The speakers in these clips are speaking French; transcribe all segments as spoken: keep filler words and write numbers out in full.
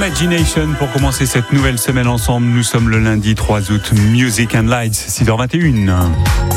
Imagination pour commencer cette nouvelle semaine ensemble. Nous sommes le lundi trois août, Music and Lights, six heures vingt et une.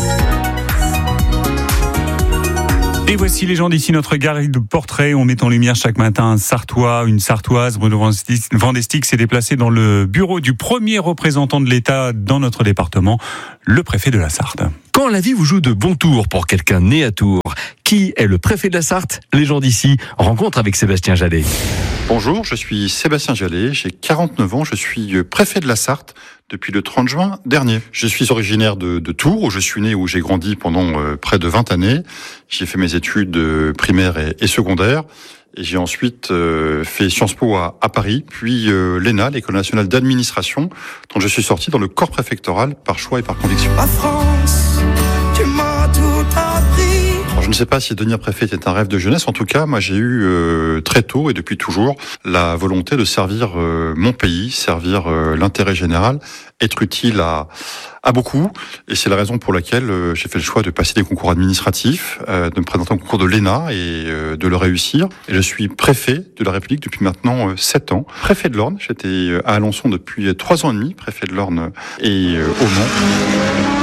Et voici les gens d'ici, notre galerie de portraits. On met en lumière chaque matin un Sartois, une Sartoise. Bruno Vandestick s'est déplacé dans le bureau du premier représentant de l'État dans notre département, le préfet de la Sarthe. Quand la vie vous joue de bons tours pour quelqu'un né à Tours, qui est le préfet de la Sarthe? Les gens d'ici, rencontre avec Sébastien Jallet. Bonjour, je suis Sébastien Jallet, j'ai quarante-neuf ans, je suis préfet de la Sarthe depuis le trente juin dernier. Je suis originaire de, de Tours, où je suis né, où j'ai grandi pendant euh, près de vingt années. J'ai fait mes études euh, primaires et, et secondaires. Et j'ai ensuite euh, fait Sciences Po à, à Paris, puis euh, l'E N A, l'École nationale d'administration, dont je suis sorti dans le corps préfectoral par choix et par conviction. Ma France, tu m'as tout appris. Alors, je ne sais pas si devenir préfet était un rêve de jeunesse. En tout cas, moi, j'ai eu euh, très tôt et depuis toujours la volonté de servir euh, mon pays, servir euh, l'intérêt général, être utile à, à beaucoup. Et c'est la raison pour laquelle euh, j'ai fait le choix de passer des concours administratifs, euh, de me présenter au concours de l'E N A et euh, de le réussir. Et je suis préfet de la République depuis maintenant euh, sept ans. Préfet de l'Orne, j'étais euh, à Alençon depuis trois ans et demi, préfet de l'Orne et euh, au Mans.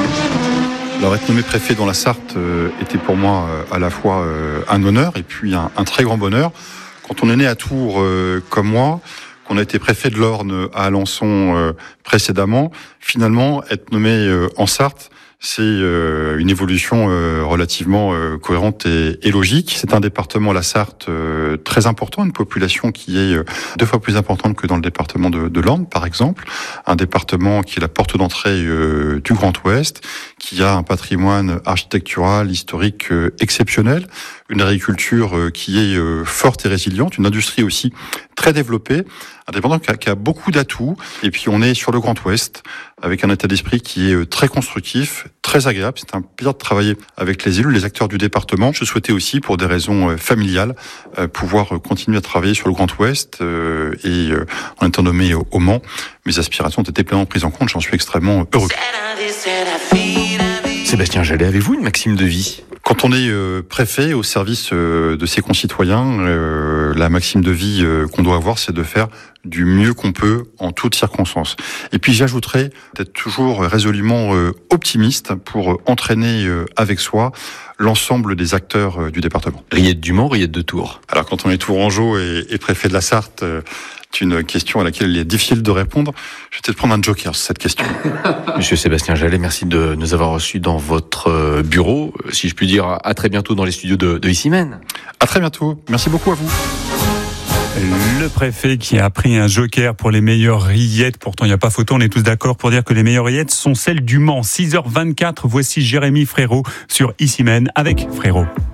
Alors être nommé préfet dans la Sarthe euh, était pour moi euh, à la fois euh, un honneur et puis un, un très grand bonheur. Quand on est né à Tours euh, comme moi, qu'on a été préfet de l'Orne à Alençon euh, précédemment, finalement être nommé euh, en Sarthe, c'est euh, une évolution euh, relativement euh, cohérente et, et logique. C'est un département, la Sarthe, euh, très important, une population qui est euh, deux fois plus importante que dans le département de, de l'Orne, par exemple. Un département qui est la porte d'entrée euh, du Grand Ouest, qui a un patrimoine architectural, historique euh, exceptionnel, une agriculture euh, qui est euh, forte et résiliente, une industrie aussi très développée, un département qui a, qui a beaucoup d'atouts. Et puis on est sur le Grand Ouest, avec un état d'esprit qui est très constructif, très agréable. C'est un plaisir de travailler avec les élus, les acteurs du département. Je souhaitais aussi, pour des raisons familiales, pouvoir continuer à travailler sur le Grand Ouest. Et en étant nommé au Mans, mes aspirations ont été pleinement prises en compte. J'en suis extrêmement heureux. Sébastien Jallet, avez-vous une maxime de vie? Quand on est euh, préfet au service euh, de ses concitoyens, euh, la maxime de vie euh, qu'on doit avoir, c'est de faire du mieux qu'on peut en toutes circonstances. Et puis j'ajouterais d'être toujours résolument euh, optimiste pour euh, entraîner euh, avec soi l'ensemble des acteurs euh, du département. Riette du Mans, Riette de Tours. Alors quand on est tourangeau et, et préfet de la Sarthe, euh, c'est une question à laquelle il est difficile de répondre. Je vais peut-être prendre un joker sur cette question. Monsieur Sébastien Jallet, merci de nous avoir reçus dans votre bureau. Si je puis dire, à très bientôt dans les studios de, de Issy-Mène. À très bientôt. Merci beaucoup à vous. Le préfet qui a pris un joker pour les meilleures rillettes. Pourtant, il n'y a pas photo. On est tous d'accord pour dire que les meilleures rillettes sont celles du Mans. six heures vingt-quatre. Voici Jérémy Frérot sur Issy-Mène avec Frérot.